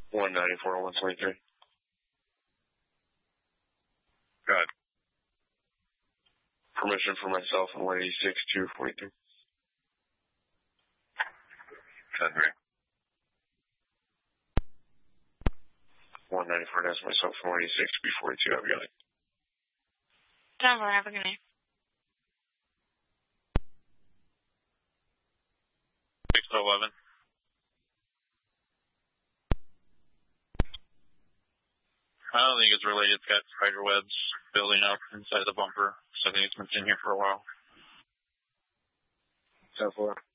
194, 123. Go ahead. Permission for myself and 186, 242. 10-3. 194, that's myself from 186, 242. Have a good night. Denver, have a good night. 611. I don't think it's related. It's got spider webs building up inside the bumper, so I think it's been in here for a while. 10-4.